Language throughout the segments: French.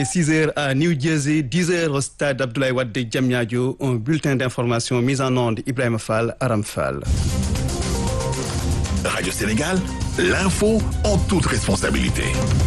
est 6h à New Jersey, 10h au stade Abdoulaye Wade de Diamniadio. Un bulletin d'information mis en onde Ibrahima Fall, Aram Fall. Radio Sénégal, l'info en toute responsabilité.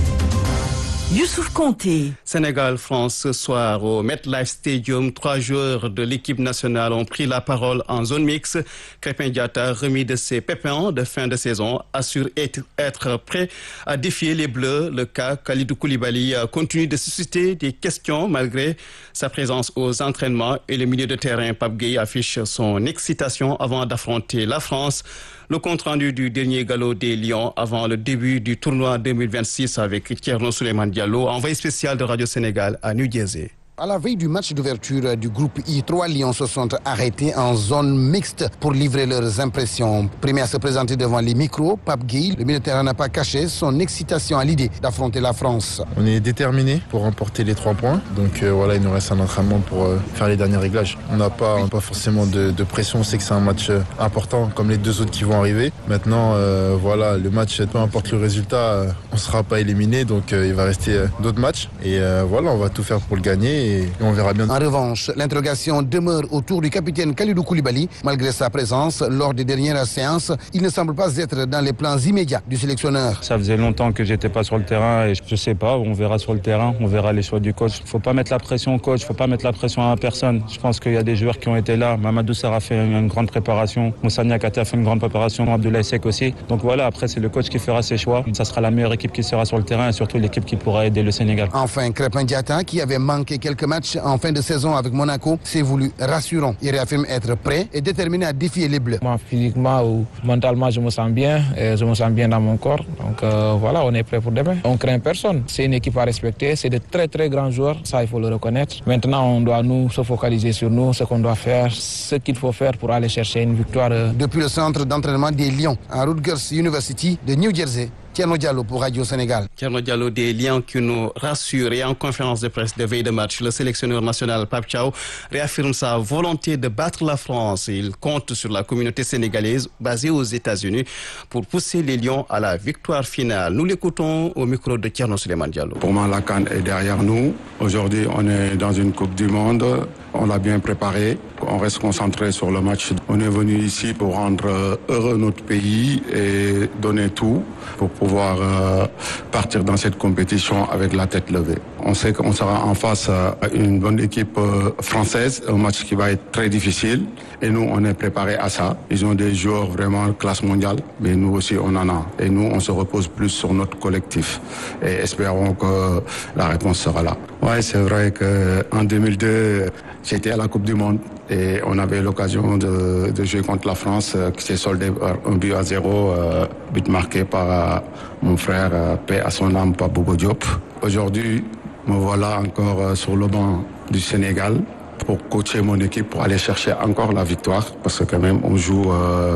Youssouf Konté. Sénégal-France ce soir au MetLife Stadium. 3 joueurs de l'équipe nationale ont pris la parole en zone mixte. Krépin Diatta, remis de ses pépins de fin de saison, assure être prêt à défier les Bleus. Le cas Kalidou Koulibaly continue de susciter des questions malgré sa présence aux entraînements et le milieu de terrain Pape Gueye affiche son excitation avant d'affronter la France. Le compte-rendu du dernier galop des Lions avant le début du tournoi 2026 avec Thierno Souleymane Diallo, envoyé spécial de Radio Sénégal à New Jersey. À la veille du match d'ouverture du groupe I, 3 Lions se sont arrêtés en zone mixte pour livrer leurs impressions. Premier à se présenter devant les micros, Pape Gueye, le milieu de terrain n'a pas caché son excitation à l'idée d'affronter la France. On est déterminés pour remporter les 3 points. Donc voilà, il nous reste un entraînement pour faire les derniers réglages. On n'a pas forcément de pression. On sait que c'est un match important comme les 2 autres qui vont arriver. Maintenant, voilà, le match, peu importe le résultat, on ne sera pas éliminé. Donc il va rester d'autres matchs. Et voilà, on va tout faire pour le gagner. Et on verra bien. En revanche, l'interrogation demeure autour du capitaine Kalidou Koulibaly. Malgré sa présence lors des dernières séances, il ne semble pas être dans les plans immédiats du sélectionneur. Ça faisait longtemps que j'étais pas sur le terrain et je sais pas, on verra sur le terrain, on verra les choix du coach. Faut pas mettre la pression au coach, faut pas mettre la pression à personne. Je pense qu'il y a des joueurs qui ont été là. Mamadou Sarr a fait une grande préparation, Moussa Niakhaté a fait une grande préparation, Abdoulaye Seck aussi. Donc voilà, après c'est le coach qui fera ses choix. Ça sera la meilleure équipe qui sera sur le terrain et surtout l'équipe qui pourra aider le Sénégal. Enfin, Krépin Diatta, qui avait manqué quelques matchs en fin de saison avec Monaco, s'est voulu rassurant. Il réaffirme être prêt et déterminé à défier les Bleus. Moi, physiquement ou mentalement, je me sens bien. Et je me sens bien dans mon corps. Donc voilà, on est prêt pour demain. On craint personne. C'est une équipe à respecter. C'est de très très grands joueurs. Ça, il faut le reconnaître. Maintenant, on doit nous se focaliser sur nous, ce qu'on doit faire, ce qu'il faut faire pour aller chercher une victoire. Depuis le centre d'entraînement des Lions à Rutgers University de New Jersey, Thierno Diallo pour Radio Sénégal. Thierno Diallo des Lions qui nous rassure et en conférence de presse de veille de match, le sélectionneur national Pape Thiaw réaffirme sa volonté de battre la France. Il compte sur la communauté sénégalaise basée aux États-Unis pour pousser les Lions à la victoire finale. Nous l'écoutons au micro de Thierno Souleymane Diallo. Pour moi, la CAN est derrière nous. Aujourd'hui, on est dans une Coupe du Monde. On l'a bien préparé. On reste concentré sur le match. On est venu ici pour rendre heureux notre pays et donner tout pour pouvoir partir dans cette compétition avec la tête levée. On sait qu'on sera en face à une bonne équipe française, un match qui va être très difficile. Et nous, on est préparé à ça. Ils ont des joueurs vraiment classe mondiale, mais nous aussi, on en a. Et nous, on se repose plus sur notre collectif. Et espérons que la réponse sera là. Ouais, c'est vrai qu'en 2002, j'étais à la Coupe du Monde et on avait l'occasion de jouer contre la France qui s'est soldé par 1-0, but marqué par mon frère, paix à son âme, Pape Bouba Diop. Aujourd'hui, me voilà encore sur le banc du Sénégal pour coacher mon équipe, pour aller chercher encore la victoire, parce que quand même on joue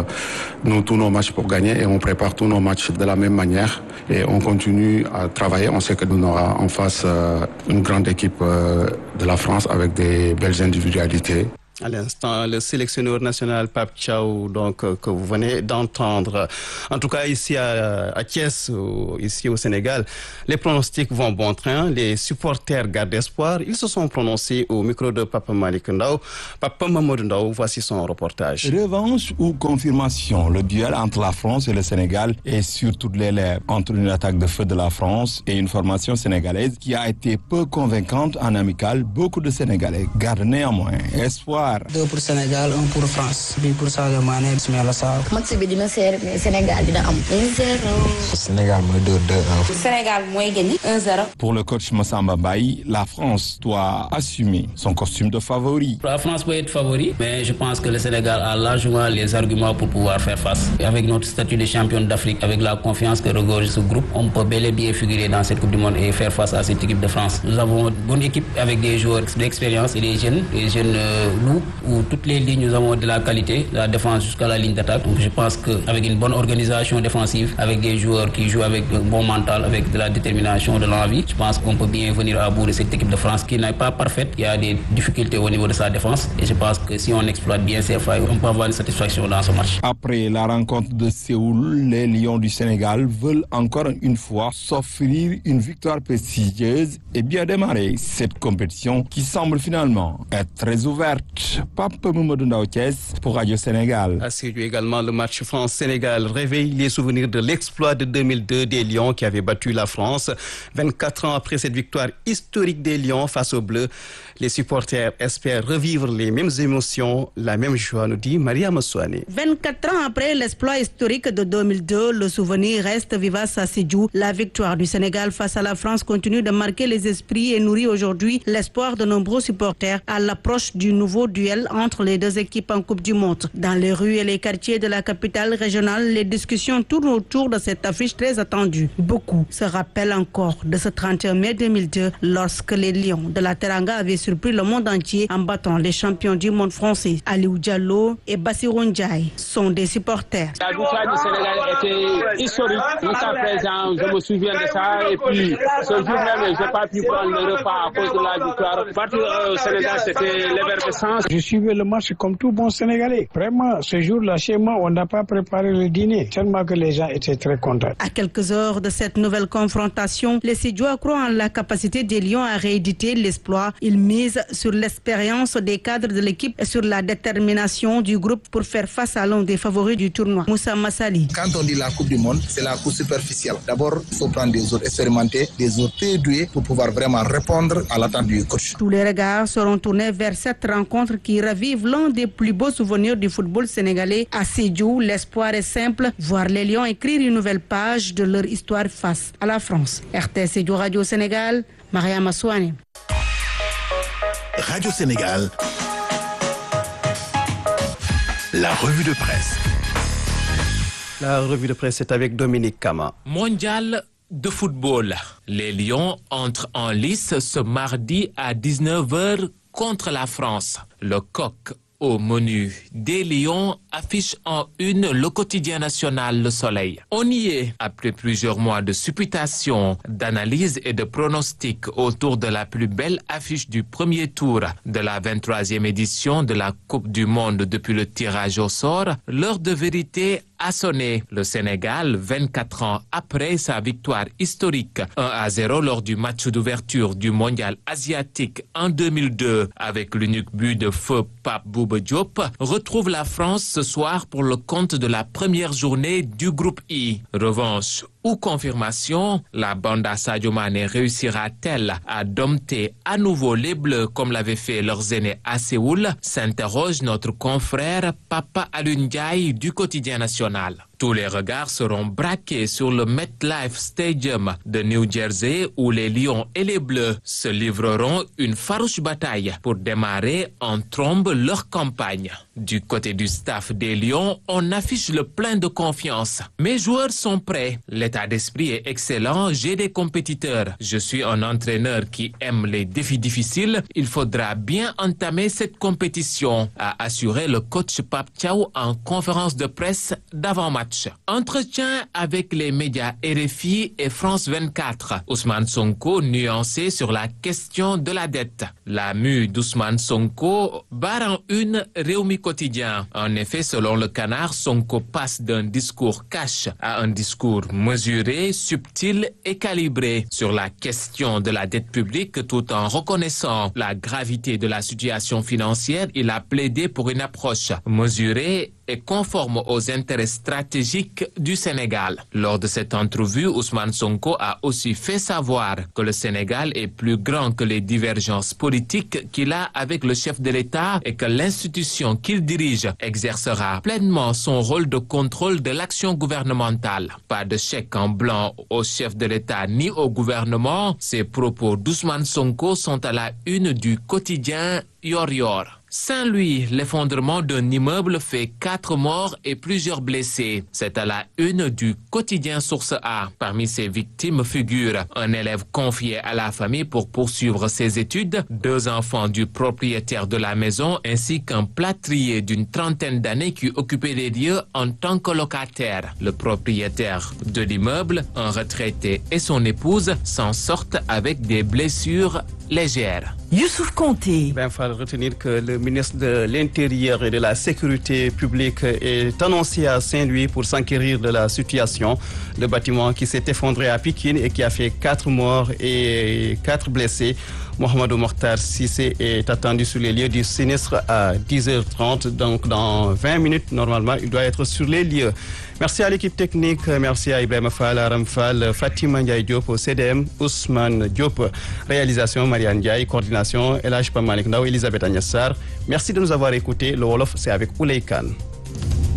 tous nos matchs pour gagner et on prépare tous nos matchs de la même manière et on continue à travailler. On sait que nous aura en face une grande équipe de la France avec des belles individualités. À l'instant, le sélectionneur national Pape Thiaw, donc que vous venez d'entendre. En tout cas, ici à Thiès, ici au Sénégal, les pronostics vont bon train. Les supporters gardent espoir. Ils se sont prononcés au micro de Papa Malick Ndao. Papa Mamadou Ndao, voici son reportage. Revanche ou confirmation, le duel entre la France et le Sénégal est sur toutes les lèvres. Entre une attaque de feu de la France et une formation sénégalaise qui a été peu convaincante en amical, beaucoup de Sénégalais gardent néanmoins espoir. 2 pour Sénégal, 1 pour France. 2 pour Sadio Mané, Bismillah Sarr. Match bi dina seer mais Sénégal dina am 1-0. Sénégal mooy 2-1. Sénégal mooy gagné 1-0. Pour le coach Massamba Mbaye, la France doit assumer son costume de favori. La France peut être favori, mais je pense que le Sénégal a largement les arguments pour pouvoir faire face. Avec notre statut de championne d'Afrique, avec la confiance que regorge ce groupe, on peut bel et bien figurer dans cette Coupe du Monde et faire face à cette équipe de France. Nous avons une bonne équipe avec des joueurs d'expérience et des jeunes loups groupe où toutes les lignes nous avons de la qualité, de la défense jusqu'à la ligne d'attaque. Donc je pense qu'avec une bonne organisation défensive, avec des joueurs qui jouent avec un bon mental, avec de la détermination, de l'envie, je pense qu'on peut bien venir à bout de cette équipe de France qui n'est pas parfaite. Il y a des difficultés au niveau de sa défense et je pense que si on exploite bien ces failles, on peut avoir une satisfaction dans ce match. Après la rencontre de Séoul, les Lions du Sénégal veulent encore une fois s'offrir une victoire prestigieuse et bien démarrer cette compétition qui semble finalement être très ouverte. Pape Mamadou Ndao Thiès pour Radio Sénégal. À Sédhiou également, le match France-Sénégal réveille les souvenirs de l'exploit de 2002 des Lions qui avaient battu la France. 24 ans après cette victoire historique des Lions face aux Bleus, les supporters espèrent revivre les mêmes émotions, la même joie, nous dit Maria Moussouane. 24 ans après l'exploit historique de 2002, le souvenir reste vivace à Sédhiou. La victoire du Sénégal face à la France continue de marquer les esprits et nourrit aujourd'hui l'espoir de nombreux supporters à l'approche du nouveau duel entre les deux équipes en Coupe du Monde. Dans les rues et les quartiers de la capitale régionale, les discussions tournent autour de cette affiche très attendue. Beaucoup se rappellent encore de ce 31 mai 2002 lorsque les Lions de la Teranga avaient surpris le monde entier en battant les champions du monde français. Aliou Diallo et Bassirou Ndiaye sont des supporters. La victoire du Sénégal était historique. Jusqu'à présent, je me souviens de ça. Et puis, ce jour même, je n'ai pas pu prendre le repas à cause de la victoire. Partir au Sénégal, c'était l'effervescence. Je suivais le match comme tout bon Sénégalais. Vraiment, ce jour-là, chez moi, on n'a pas préparé le dîner. Tellement que les gens étaient très contents. À quelques heures de cette nouvelle confrontation, les Sédhiouas croient en la capacité des Lions à rééditer l'exploit. Ils misent sur l'expérience des cadres de l'équipe et sur la détermination du groupe pour faire face à l'un des favoris du tournoi, Moussa Massali. Quand on dit la Coupe du Monde, c'est la coupe superficielle. D'abord, il faut prendre des joueurs expérimentés, des joueurs très doués pour pouvoir vraiment répondre à l'attente du coach. Tous les regards seront tournés vers cette rencontre qui ravive l'un des plus beaux souvenirs du football sénégalais. À Sédhiou, l'espoir est simple, voir les Lions écrire une nouvelle page de leur histoire face à la France. RTS Sédhiou Radio Sénégal, Maria Moussouane. Radio Sénégal, la revue de presse. La revue de presse est avec Dominique Kama. Mondial de football. Les Lions entrent en lice ce mardi à 19h contre la France. Le coq au menu des Lions affiche en une le quotidien national Le Soleil. On y est après plusieurs mois de supputation, d'analyse et de pronostics autour de la plus belle affiche du premier tour de la 23e édition de la Coupe du Monde depuis le tirage au sort. L'heure de vérité a sonné. Le Sénégal, 24 ans après sa victoire historique 1-0 lors du match d'ouverture du mondial asiatique en 2002 avec l'unique but de feu Pape Bouba Diop, retrouve la France ce soir pour le compte de la première journée du groupe I. Revanche ou confirmation, la banda Sadio Mané réussira-t-elle à dompter à nouveau les Bleus comme l'avaient fait leurs aînés à Séoul, s'interroge notre confrère Papa Alioune Ndiaye du quotidien national. Tous les regards seront braqués sur le MetLife Stadium de New Jersey où les Lions et les Bleus se livreront une farouche bataille pour démarrer en trombe leur campagne. Du côté du staff des Lions, on affiche le plein de confiance. Mes joueurs sont prêts. L'état d'esprit est excellent. J'ai des compétiteurs. Je suis un entraîneur qui aime les défis difficiles. Il faudra bien entamer cette compétition, a assuré le coach Pape Thiaw en conférence de presse d'avant-match. Entretien avec les médias RFI et France 24. Ousmane Sonko nuancé sur la question de la dette. La mue d'Ousmane Sonko barre en une Rewmi Quotidien. En effet, selon le Canard, Sonko passe d'un discours cash à un discours mesuré, subtil et calibré sur la question de la dette publique tout en reconnaissant la gravité de la situation financière. Il a plaidé pour une approche mesurée et conforme aux intérêts stratégiques du Sénégal. Lors de cette entrevue, Ousmane Sonko a aussi fait savoir que le Sénégal est plus grand que les divergences politiques qu'il a avec le chef de l'État et que l'institution qu'il dirige exercera pleinement son rôle de contrôle de l'action gouvernementale. Pas de chèque en blanc au chef de l'État ni au gouvernement. Ces propos d'Ousmane Sonko sont à la une du quotidien Yor Yor. Saint-Louis, l'effondrement d'un immeuble fait 4 morts et plusieurs blessés. C'est à la une du quotidien Source A. Parmi ces victimes figure un élève confié à la famille pour poursuivre ses études, 2 enfants du propriétaire de la maison ainsi qu'un plâtrier d'une trentaine d'années qui occupait les lieux en tant que locataire. Le propriétaire de l'immeuble, un retraité et son épouse s'en sortent avec des blessures légères. Youssouf Konté. Il faut retenir que le ministre de l'Intérieur et de la Sécurité publique est annoncé à Saint-Louis pour s'enquérir de la situation. Le bâtiment qui s'est effondré à Pikine et qui a fait 4 morts et 4 blessés. Mohamedou Mokhtar Cissé est attendu sur les lieux du sinistre à 10h30. Donc dans 20 minutes, normalement, il doit être sur les lieux. Merci à l'équipe technique, merci à Ibrahim Fall, Aram Fall, Fatima Ndiaye Diop au CDM, Ousmane Diop, réalisation Marianne Ndiaye, coordination Elhaj Pamalik Ndaw, Elisabeth Agnassar. Merci de nous avoir écoutés. Le Wolof, c'est avec Ouley Kane.